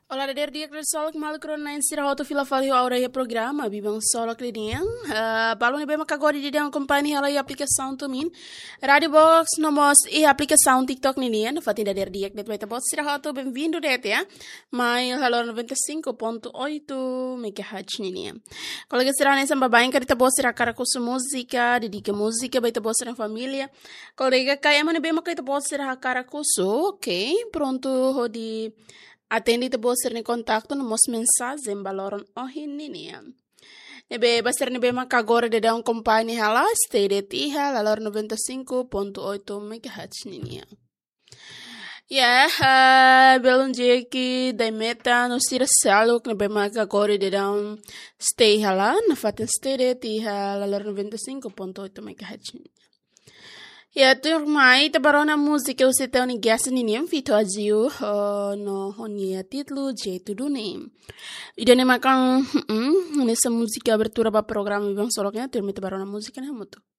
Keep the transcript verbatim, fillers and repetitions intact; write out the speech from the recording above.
Olá, der dia que solo que mal crona insira auto fila fali aura e programa bibang solo clidien uh, balon e bem macagori de uma companhia ela e aplicação tumin Radio Box nomos e aplicação TikTok ninian fatinda der dia que vai ter bot sira auto bem-vindo det ya mai valor noventa e cinco ponto oito megahertz ninian colega sira nessa babain que tá bot sira cara com música dedica música vai ter bot sira família colega cai mano bem macai tá bot sira cara com ok pronto hodi Atende te boser ni kontakto no mos mensagem em baloron ohin ninia. Nebe baser nebe makagora de daun kompani hala stay de tiha lalor noventa e cinco ponto oito megahertz ninia. Yeah, uh, belum dia que da meta no sira salo que nebe makagora de daun stay hala na faten stay de tiha lalor noventa e cinco ponto oito megahertz ninia. Ya, turmai, tabarona música você tem um guest niniem fito aziu no honia título jeito do name. E dene makan nessa música abertura para programa e vamos só que termina tabarona música né muito.